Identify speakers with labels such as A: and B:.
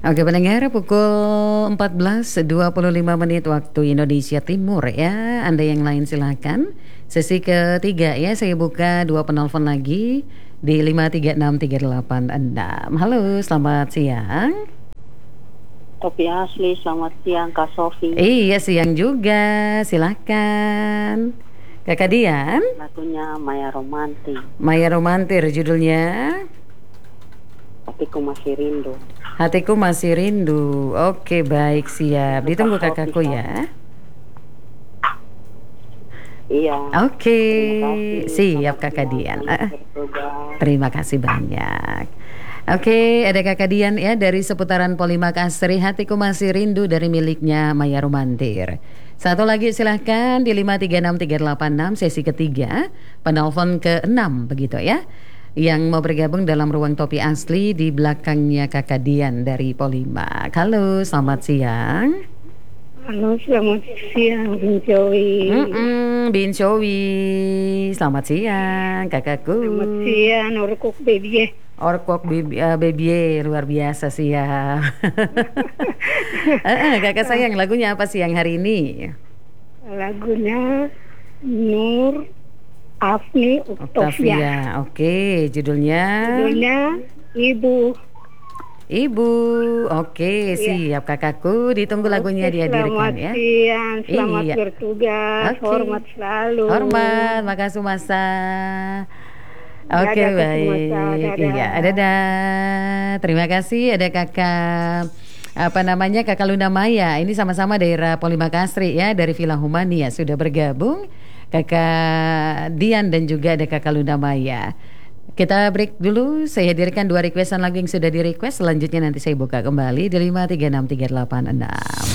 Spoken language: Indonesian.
A: Oke pendengar, pukul 14.25 waktu Indonesia Timur ya. Anda yang lain silakan. Sesi ketiga ya, saya buka 2 penelpon lagi di 5363866. Halo, selamat siang.
B: Topi Asli, selamat siang Kak Sofi.
A: Iya, siang juga. Silakan. Kakak Dian.
B: Lagunya Maya Romanti.
A: Maya Romantir judulnya.
B: Hatiku masih rindu.
A: Hatiku masih rindu. Oke, baik, siap. Ditunggu kakakku ya.
B: Iya.
A: Oke, siap Kakak Dian. Terima kasih banyak. Oke, ada Kakak Dian ya dari seputaran Polima Kastri. Hatiku masih rindu dari miliknya Maya Romantir. Satu lagi silahkan di 5363866 sesi ketiga, penelpon ke-6 begitu ya. Yang mau bergabung dalam ruang Topi Asli di belakangnya Kakak Dian dari Polima. Halo, selamat siang.
C: Halo, selamat siang Bin Jowi.
A: Bin Jowi, selamat siang kakakku.
C: Selamat siang Orkok Baby.
A: Orkok baby luar biasa sih ya. Kakak sayang, lagunya apa siang hari ini?
C: Lagunya Nur Afni Octavia.
A: Oke, judulnya
C: Ibu.
A: Oke, siap kakakku. Ditunggu lagunya dihadirkan ya.
C: Selamat siang, selamat bertugas.
A: Oke.
C: Hormat selalu.
A: Hormat, makasih masa. Oke, baik. Iya, dadah. Terima kasih ada kakak Kakak Luna Maya. Ini sama-sama daerah Polima Kastri ya, dari Villa Humania sudah bergabung. Kakak Dian dan juga ada kakak Luna Maya. Kita break dulu, saya hadirkan 2 requestan lagu yang sudah di request. Selanjutnya nanti saya buka kembali di 5363866.